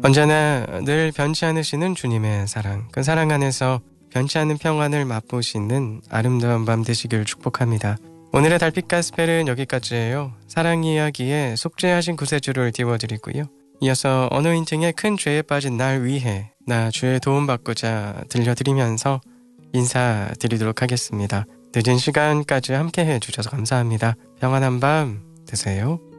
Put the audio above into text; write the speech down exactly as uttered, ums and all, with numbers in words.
언제나 늘 변치 않으시는 주님의 사랑, 그 사랑 안에서 변치 않는 평안을 맛보시는 아름다운 밤 되시길 축복합니다. 오늘의 달빛 가스펠은 여기까지예요. 사랑 이야기에 속죄하신 구세주를 띄워드리고요. 이어서 어느 인생의 큰 죄에 빠진 날 위해 나 주의 도움받고자 들려드리면서 인사드리도록 하겠습니다. 늦은 시간까지 함께 해주셔서 감사합니다. 평안한 밤 되세요.